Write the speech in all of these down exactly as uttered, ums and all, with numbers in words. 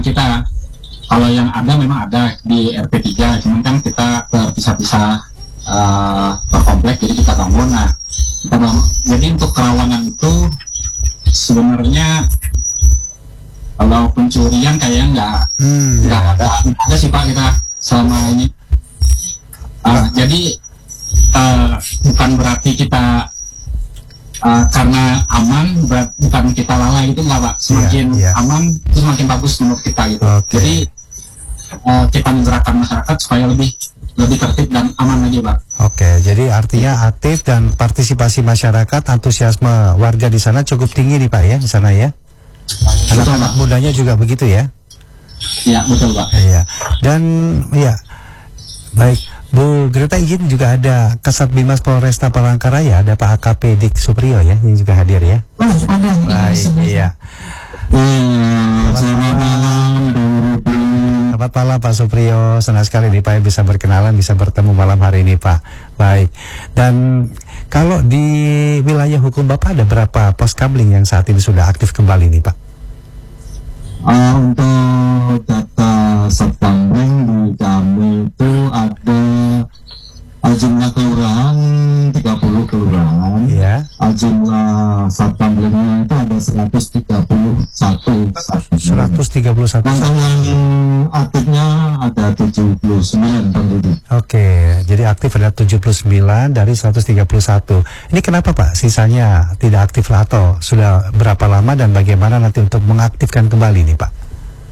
kita. Kalau yang ada memang ada di R P tiga, cuman kan kita terpisah-pisah uh, per komplek, jadi kita bangun. Nah, kita bangun. Jadi untuk kerawanan itu sebenarnya kalau pencurian kayaknya nggak hmm, nggak ada, ada sih Pak kita selama ini. Uh, jadi uh, bukan berarti kita uh, karena aman, berat, bukan kita lalai, itu nggak Pak. Semakin yeah, yeah. aman itu semakin bagus menurut kita gitu. Okay. Jadi uh, kita menggerakkan masyarakat supaya lebih lebih tertib dan aman aja Pak. Oke, jadi artinya aktif dan partisipasi masyarakat, antusiasme warga di sana cukup tinggi nih Pak ya, di sana ya. Anak-anak mudanya juga begitu ya? Iya betul Pak. Iya. Dan ya baik, Bu Greta izin juga ada Kasat Bimas Polresta Palangkaraya, ada Pak A K P Dik Supriyo ya, yang juga hadir ya. Oh, ada. Baik, iya. Selamat malam. Selamat malam Pak Supriyo, senang sekali nih Pak bisa berkenalan, bisa bertemu malam hari ini Pak. Baik, dan kalau di wilayah hukum Bapak ada berapa pos kabling yang saat ini sudah aktif kembali nih Pak? Uh, untuk data Satpamling di kami itu ada uh, jumlah kelurahan tiga puluh kelurahan, ya. uh, jumlah Satpamlingnya itu ada seratus tiga puluh satu. seratus tiga puluh satu. Dan yang aktifnya ada tujuh puluh sembilan penduduk. Oke, jadi aktif ada tujuh puluh sembilan dari seratus tiga puluh satu. Ini kenapa Pak sisanya tidak aktif atau sudah berapa lama dan bagaimana nanti untuk mengaktifkan kembali nih Pak?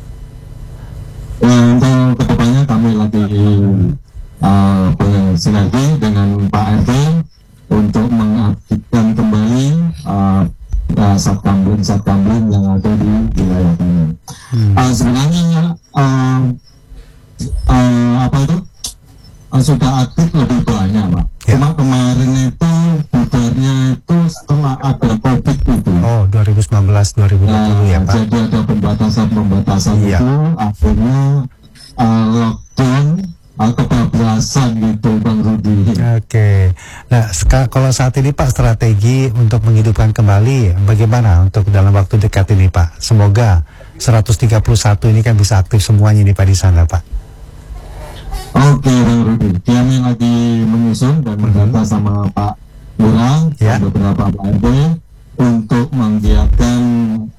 Untuk kedepannya kami lagi uh, bersinergi dengan Pak R T untuk mengaktifkan kembali uh, uh, Satpamling Satpamling yang ada di wilayah kami. Hmm. Uh, sebenarnya uh, uh, apa itu uh, sudah aktif lebih banyak Pak. Ya. Cuma kemarin itu bubarnya itu setelah ada COVID itu. Oh, dua ribu sembilan belas dua ribu dua puluh uh, ya Pak. Jadi ada pembatasan-pembatasan ya. Itu akhirnya uh, lockdown uh, kebablasan gitu Bang Rudi. Oke. Nah, kalau saat ini Pak strategi untuk menghidupkan kembali bagaimana untuk dalam waktu dekat ini Pak? Semoga seratus tiga puluh satu ini kan bisa aktif semuanya nih Pak di sana Pak. Oke Bang Rudi, kami lagi menyusun dan mendata sama Pak Lurah, ya. dan beberapa Pak R T untuk menggiatkan